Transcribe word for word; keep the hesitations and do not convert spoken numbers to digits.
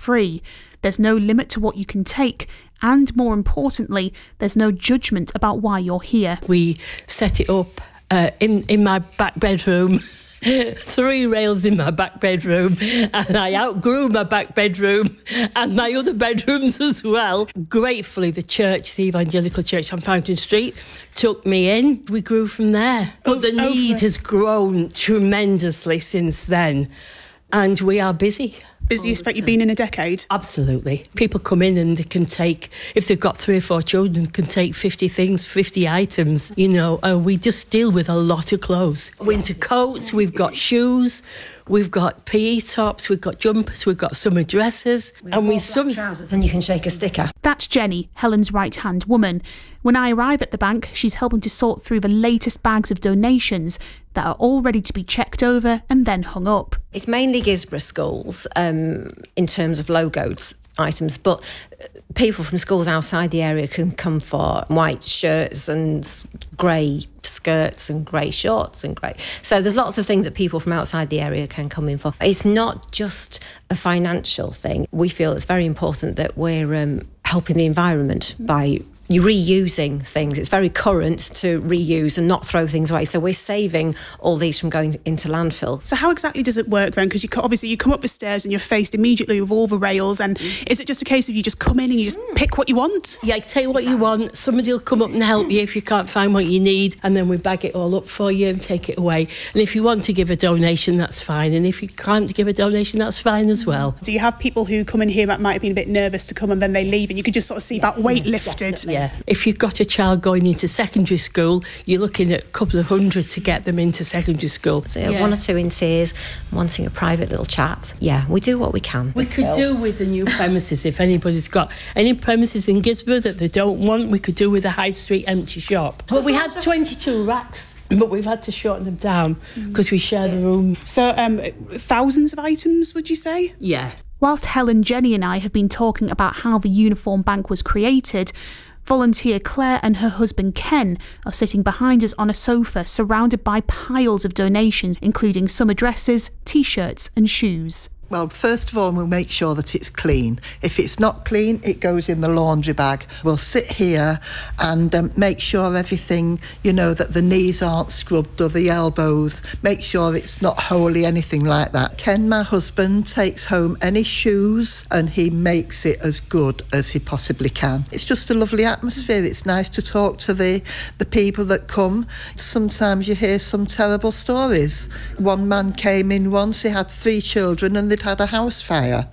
free. There's no limit to what you can take, and more importantly, there's no judgment about why you're here. We set it up uh, in, in my back bedroom. Three rails in my back bedroom, and I outgrew my back bedroom and my other bedrooms as well. Gratefully, the church, the Evangelical Church on Fountain Street, took me in. We grew from there. But the need has grown tremendously since then, and we are busy. Busiest that you've been in a decade? Absolutely. People come in and they can take, if they've got three or four children, can take fifty things, fifty items, you know, and we just deal with a lot of clothes. Winter coats, we've got shoes, we've got P E tops, we've got jumpers, we've got summer dresses, we and we some trousers and you can shake a sticker. That's Jenny, Helen's right-hand woman. When I arrive at the bank, she's helping to sort through the latest bags of donations that are all ready to be checked over and then hung up. It's mainly Gisborough schools um, in terms of logoed items, but people from schools outside the area can come for white shirts and grey skirts and grey shorts and grey. So there's lots of things that people from outside the area can come in for. It's not just a financial thing. We feel it's very important that we're um, helping the environment by reusing things. It's very current to reuse and not throw things away. So we're saving all these from going into landfill. So how exactly does it work then? Because you obviously you come up the stairs and you're faced immediately with all the rails, and is it just a case of you just come in and you just pick what you want? Yeah, take what you want. Somebody will come up and help you if you can't find what you need, and then we bag it all up for you and take it away. And if you want to give a donation, that's fine. And if you can't give a donation, that's fine as well. Do you have people who come in here that might have been a bit nervous to come and then they leave, and you could just sort of see that weight lifted? Yeah. If you've got a child going into secondary school, you're looking at a couple of hundred to get them into secondary school. So yeah. One or two in tears, wanting a private little chat. Yeah, we do what we can. We could do with the new premises. If anybody's got any premises in Gisborough that they don't want, we could do with a high street empty shop. But we had twenty-two racks, but we've had to shorten them down because we share the room. So um, thousands of items, would you say? Yeah. Whilst Helen, Jenny and I have been talking about how the Uniform Bank was created, volunteer Claire and her husband Ken are sitting behind us on a sofa surrounded by piles of donations, including summer dresses, t-shirts and shoes. Well, first of all, we'll make sure that it's clean. If it's not clean, it goes in the laundry bag. We'll sit here and um, make sure everything, you know, that the knees aren't scrubbed or the elbows. Make sure it's not holey, anything like that. Ken, my husband, takes home any shoes and he makes it as good as he possibly can. It's just a lovely atmosphere. It's nice to talk to the, the people that come. Sometimes you hear some terrible stories. One man came in once, he had three children and they'd had a house fire.